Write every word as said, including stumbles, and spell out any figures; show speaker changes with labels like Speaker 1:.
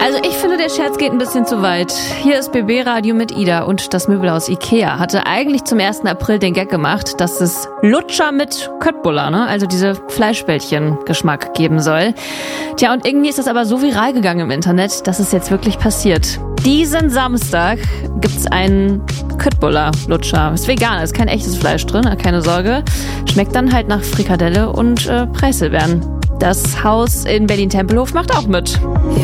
Speaker 1: Also ich finde, der Scherz geht ein bisschen zu weit. Hier ist B B Radio mit Ida und das Möbelhaus Ikea hatte eigentlich zum ersten April den Gag gemacht, dass es Lutscher mit Köttbullar, ne? Also diese Fleischbällchen-Geschmack geben soll. Tja, und irgendwie ist das aber so viral gegangen im Internet, dass es jetzt wirklich passiert. Diesen Samstag gibt's einen Köttbullar-Lutscher. Ist vegan, ist kein echtes Fleisch drin, keine Sorge. Schmeckt dann halt nach Frikadelle und äh, Preiselbeeren. Das Haus in Berlin-Tempelhof macht auch mit.